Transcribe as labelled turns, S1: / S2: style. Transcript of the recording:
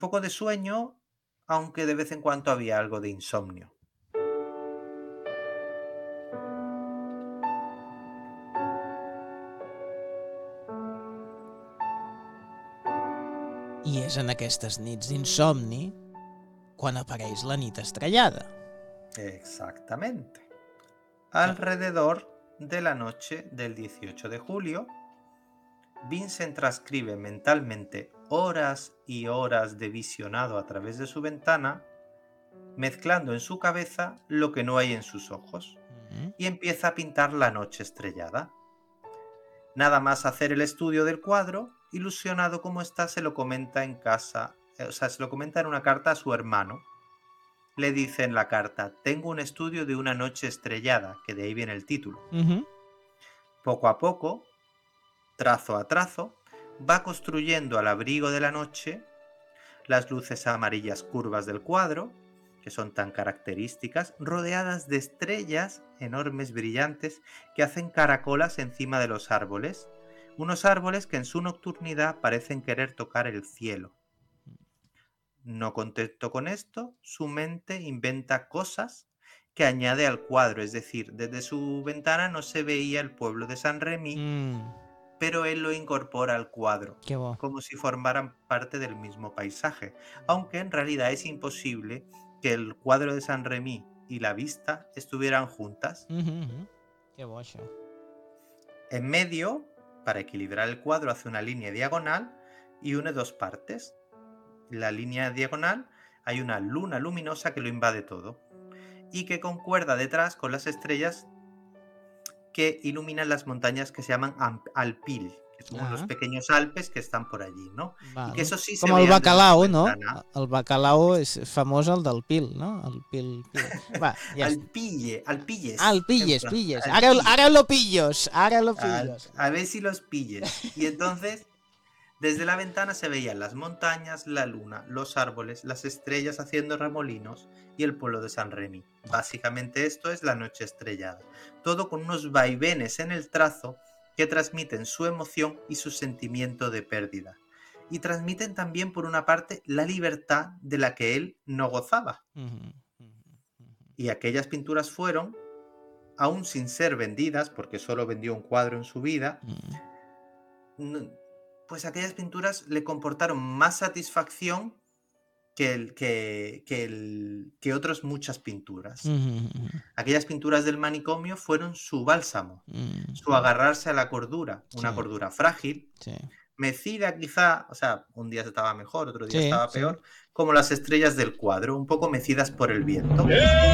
S1: poco de sueño, aunque de vez en cuando había algo de insomnio.
S2: I és en aquestes nits d'insomni quan apareix la nit estrellada.
S1: Exactamente. Alrededor de la noche del 18 de julio, Vincent transcribe mentalmente horas y horas de visionado a través de su ventana, mezclando en su cabeza lo que no hay en sus ojos, y empieza a pintar la noche estrellada. Nada más hacer el estudio del cuadro, ilusionado como está, se lo comenta en casa, se lo comenta en una carta a su hermano. Le dice en la carta: tengo un estudio de una noche estrellada, que de ahí viene el título. Poco a poco, trazo a trazo, va construyendo al abrigo de la noche las luces amarillas curvas del cuadro, que son tan características, rodeadas de estrellas enormes brillantes que hacen caracolas encima de los árboles, unos árboles que en su nocturnidad parecen querer tocar el cielo. No contento con esto, su mente inventa cosas que añade al cuadro, es decir, desde su ventana no se veía el pueblo de San Remi, pero él lo incorpora al cuadro, como si formaran parte del mismo paisaje, aunque en realidad es imposible que el cuadro de San Remi y la vista estuvieran juntas.
S2: Que bo, això.
S1: En medio, para equilibrar el cuadro, hace una línea diagonal y une dos partes. En la línea diagonal hay una luna luminosa que lo invade todo y que concuerda detrás con las estrellas que iluminan las montañas que se llaman Alpil, que son unos pequeños Alpes que están por allí, ¿no?
S2: Val.
S1: Y que eso sí
S2: com
S1: se
S2: el
S1: veían
S2: bacalao,
S1: desde su
S2: no?
S1: ventana.
S2: El bacalao és famós, el del pil, no? El pil. Va, ja
S1: Alpilles.
S2: el pilles.
S1: Alpilles.
S2: Ara lo pillos.
S1: A ver si los pilles. Y entonces, desde la ventana se veían las montañas, la luna, los árboles, las estrellas haciendo remolinos y el pueblo de San Remi. Básicamente esto es la noche estrellada. Todo con unos vaivenes en el trazo que transmiten su emoción y su sentimiento de pérdida. Y transmiten también, por una parte, la libertad de la que él no gozaba. Y aquellas pinturas fueron, aún sin ser vendidas, porque solo vendió un cuadro en su vida, pues aquellas pinturas le comportaron más satisfacción que otras muchas pinturas. Aquellas pinturas del manicomio fueron su bálsamo, su agarrarse a la cordura, una cordura frágil, mecida quizá, o sea, un día estaba mejor, otro día estaba peor, como las estrellas del cuadro, un poco mecidas por el viento.